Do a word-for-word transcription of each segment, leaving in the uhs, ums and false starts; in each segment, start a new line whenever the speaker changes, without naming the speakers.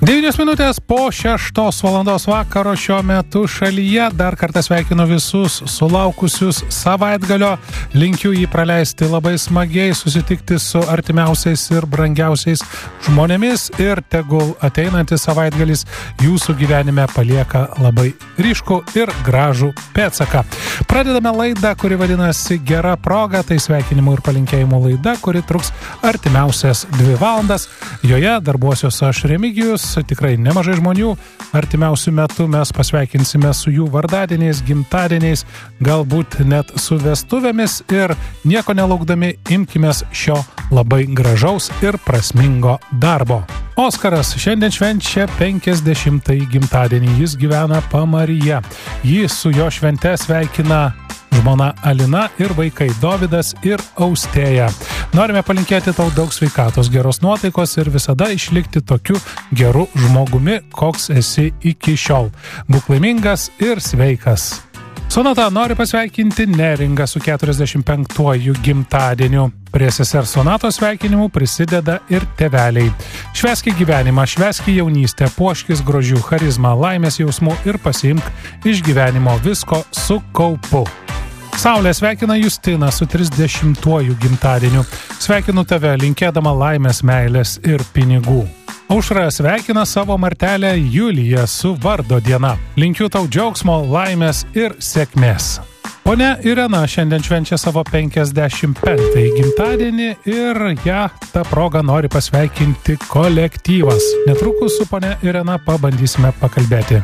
devynios minutės po šeštos valandos vakaro šiuo metu šalyje. Dar kartą sveikinu visus sulaukusius savaitgalio. Linkiu jį praleisti labai smagiai, susitikti su artimiausiais ir brangiausiais žmonėmis ir tegul ateinantis savaitgalis jūsų gyvenime palieka labai ryškų ir gražų pėdsaką. Pradedame laidą, kuri vadinasi Gera proga. Tai sveikinimų ir palinkėjimų laida, kuri truks artimiausias dvi valandas. Joje darbuosiuos aš Remigijus. Tikrai nemažai žmonių artimiausių metų mes pasveikinsime su jų vardadieniais, gimtadieniais, galbūt net su vestuvėmis ir nieko nelaukdami imkimės šio labai gražaus ir prasmingo darbo. Oskaras šiandien švenčia penkiasdešimtąjį gimtadienį, jis gyvena Pamaryje. Jį su jo švente sveikina žmona Alina ir vaikai Dovydas ir Austėja. Norime palinkėti tau daug sveikatos, geros nuotaikos ir visada išlikti tokiu geru žmogumi, koks esi iki šiol. Būk laimingas ir sveikas. Sonata nori pasveikinti Neringą su keturiasdešimt penktuoju gimtadieniu. Prie sesers Sonatos sveikinimų prisideda ir tėveliai. Švęski gyvenimą, švęski jaunystę, puoškis grožių, charizmą, laimės jausmų ir pasiimk iš gyvenimo visko su kaupu. Saulė sveikina Justiną su trisdešimtuoju gimtadieniu. Sveikinu tave, linkėdama laimės, meilės ir pinigų. Aušra sveikina savo martelę Juliją su vardo diena. Linkiu tau džiaugsmo, laimės ir sėkmės. Ponia Irena šiandien švenčia savo penkiasdešimt penktąjį gimtadienį ir ją tą progą nori pasveikinti kolektyvas. Netrukus su ponia Irena pabandysime pakalbėti.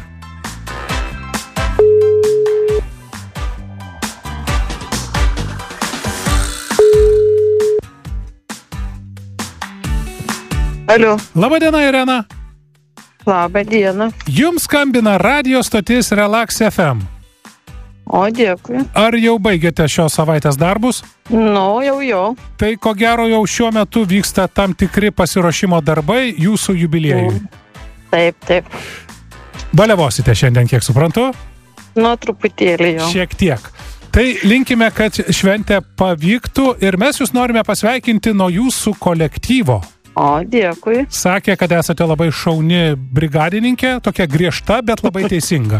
Alio.
Labą dieną, Irena.
Labą dieną.
Jums skambina radio stotis Relax F M.
O, dėkui.
Ar jau baigėte šios savaitės darbus?
Nu, jau jau.
Tai ko gero jau šiuo metu vyksta tam tikri pasiruošimo darbai jūsų jubiliejui.
Taip, taip.
Baliavosite šiandien, kiek suprantu?
Nu, truputėlį jau.
Šiek tiek. Tai linkime, kad šventė pavyktų ir mes jūs norime pasveikinti nuo jūsų kolektyvo.
O, dėkui.
Sakė, kad esate labai šauni brigadininkė, tokia griežta, bet labai teisinga.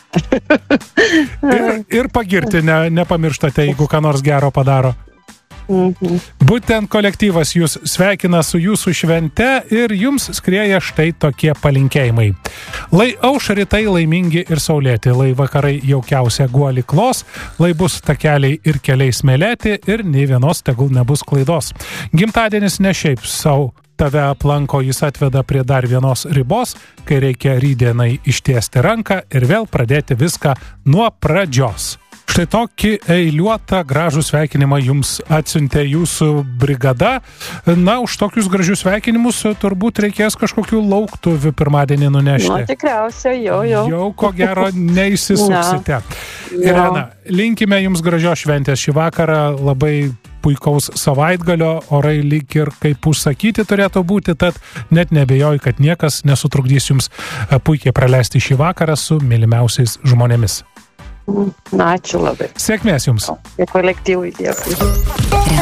ir, ir pagirti ne, nepamirštate, jeigu ką nors gero padaro.
Mhm.
Būtent kolektyvas jūs sveikina su jūsų švente ir jums skrieja štai tokie palinkėjimai. Lai auš rytai laimingi ir saulėti, lai vakarai jaukiausia guoli klos, lai bus takeliai ir keliai smėlėti ir nei vienos tegul nebus klaidos. Gimtadienis ne šiaip sau tave aplanko, jis atveda prie dar vienos ribos, kai reikia rytdienai ištiesti ranką ir vėl pradėti viską nuo pradžios. Štai tokį eiliuotą gražų sveikinimą jums atsiuntė jūsų brigada. Na, už tokius gražius sveikinimus turbūt reikės kažkokių lauktuvių pirmadienį nunešti.
Nu, tikriausiai, jau, jau.
Jau, ko gero, neįsisuksite. Irena, linkime jums gražios šventės šį vakarą, labai puikaus savaitgalio, orai lyg ir kaip užsakyti turėtų būti, tad net nebejoju, kad niekas nesutrukdys jums puikiai praleisti šį vakarą su mylimiausiais žmonėmis.
Ačiū labai.
Sėkmės jums.
Ir kolektyvui dėkui.